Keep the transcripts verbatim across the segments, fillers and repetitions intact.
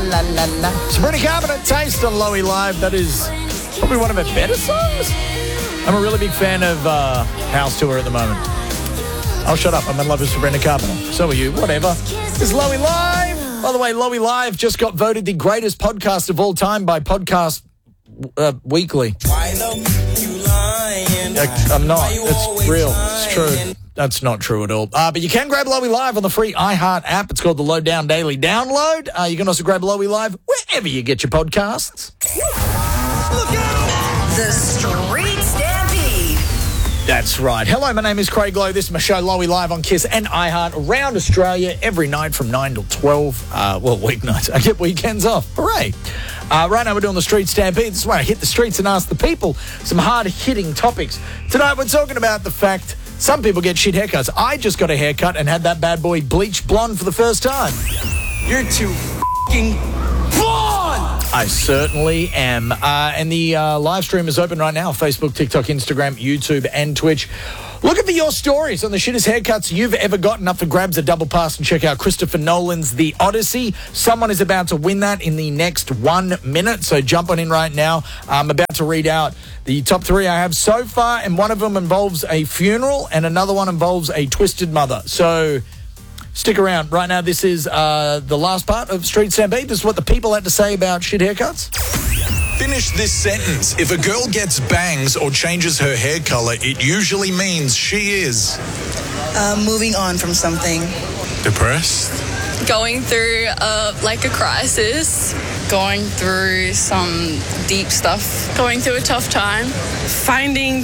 la la la. Sabrina Carpenter, Taste on Lowy Live. That is probably one of her better songs. I'm a really big fan of uh, House Tour at the moment. Oh, shut up. I'm in love with Sabrina Carpenter. So are you. Whatever. It's Lowy Live. By the way, Lowy Live just got voted the greatest podcast of all time by Podcast uh, Weekly. Why though you lying? I'm not. It's real. It's true. That's not true at all. Uh, but you can grab Lowy Live on the free iHeart app. It's called the Lowdown Daily Download. Uh, you can also grab Lowy Live wherever you get your podcasts. Look out! The Street Stampede. That's right. Hello, my name is Craig Lowe. This is my show, Lowy Live on Kiss and iHeart around Australia every night from nine till twelve. Uh, well, weeknights. I get weekends off. Hooray. Uh, right now we're doing the Street Stampede. This is where I hit the streets and ask the people some hard-hitting topics. Tonight we're talking about the fact some people get shit haircuts. I just got a haircut and had that bad boy bleached blonde for the first time. You're too f***ing blonde! I certainly am. Uh, and the uh, live stream is open right now. Facebook, TikTok, Instagram, YouTube, and Twitch. Looking for your stories on the shittest haircuts you've ever gotten. Up for grabs a double pass and check out Christopher Nolan's The Odyssey. Someone is about to win that in the next one minute, so jump on in right now. I'm about to read out the top three I have so far, and one of them involves a funeral and another one involves a twisted mother. So stick around. Right now, this is uh, the last part of Street Stampede. This is what the people had to say about shit haircuts. Finish this sentence. If a girl gets bangs or changes her hair color, it usually means she is... Uh, moving on from something. Depressed? Going through uh, like a crisis. Going through some deep stuff. Going through a tough time. Finding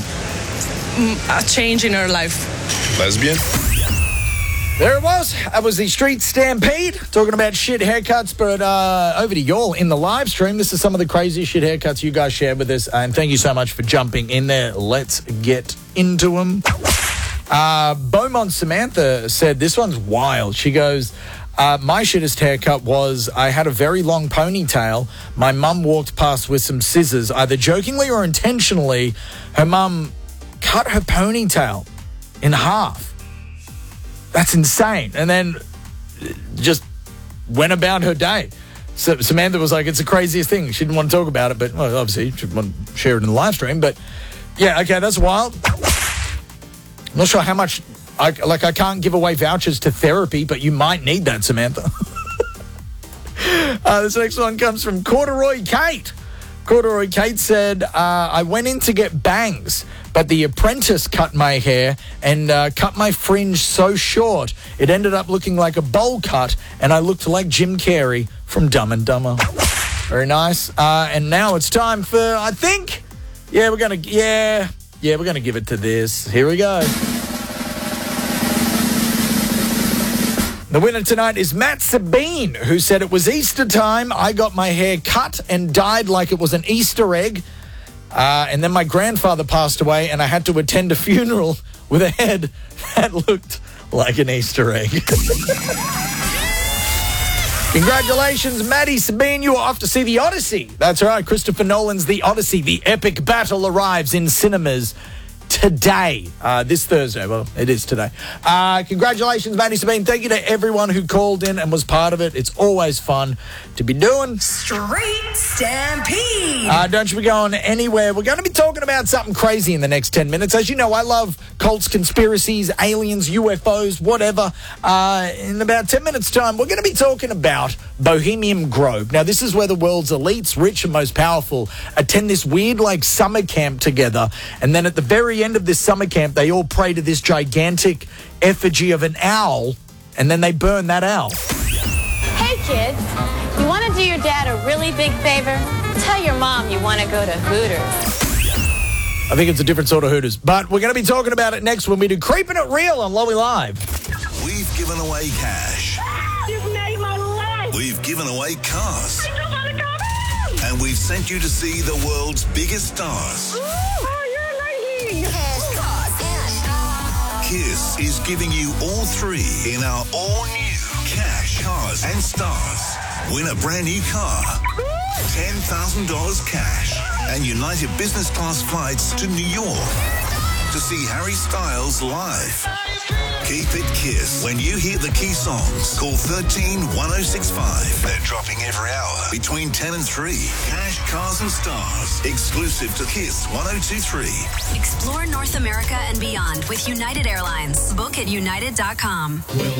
a change in her life. Lesbian? There it was. That was the Street Stampede, talking about shit haircuts. But uh, over to y'all in the live stream. This is some of the craziest shit haircuts you guys shared with us. And thank you so much for jumping in there. Let's get into them. Uh, Beaumont Samantha said, this one's wild. She goes, uh, my shittest haircut was I had a very long ponytail. My mum walked past with some scissors. Either jokingly or intentionally, her mum cut her ponytail in half. That's insane. And then just went about her day. So Samantha was like, it's the craziest thing. She didn't want to talk about it, but well, obviously she didn't want to share it in the live stream. But yeah, okay, that's wild. I'm not sure how much, I, like I can't give away vouchers to therapy, but you might need that, Samantha. uh, this next one comes from Corduroy Kate. Corduroy Kate said, uh, I went in to get bangs, but the apprentice cut my hair and uh, cut my fringe so short, it ended up looking like a bowl cut, and I looked like Jim Carrey from Dumb and Dumber. Very nice. Uh, and now it's time for, I think, yeah, we're going to, yeah, yeah, we're going to give it to this. Here we go. The winner tonight is Matt Sabine, who said it was Easter time. I got my hair cut and dyed like it was an Easter egg. Uh, and then my grandfather passed away, and I had to attend a funeral with a head that looked like an Easter egg. Congratulations, Maddie Sabine. You are off to see The Odyssey. That's right, Christopher Nolan's The Odyssey. The epic battle arrives in cinemas today, uh, this Thursday. Well, it is today. Uh, congratulations, Maddie Sabine. Thank you to everyone who called in and was part of it. It's always fun to be doing. Street Stampede. Uh, don't you be going anywhere. We're going to be talking about something crazy in the next ten minutes. As you know, I love cults, conspiracies, aliens, U F Os, whatever. Uh, in about ten minutes' time, we're going to be talking about Bohemian Grove. Now, this is where the world's elites, rich and most powerful, attend this weird, like, summer camp together. And then at the very end of this summer camp, they all pray to this gigantic effigy of an owl, and then they burn that owl. Hey, kids. You want to do your dad a really big favor? Tell your mom you want to go to Hooters. I think it's a different sort of Hooters. But we're going to be talking about it next when we do Creeping It Real on Lowy Live. We've given away cash. You've made my life. We've given away cars. I just want to go. And we've sent you to see the world's biggest stars. Ooh, oh, you're lucky. Kiss is giving you all three in our all-new Cash, Cars and Stars. Win a brand new car, ten thousand dollars cash, and United Business Class flights to New York. to see Harry Styles live. Keep it Kiss. When you hear the key songs, call thirteen one oh six five. They're dropping every hour between ten and three. Cash, Cars and Stars. Exclusive to Kiss one oh two three. Explore North America and beyond with United Airlines. Book at united dot com.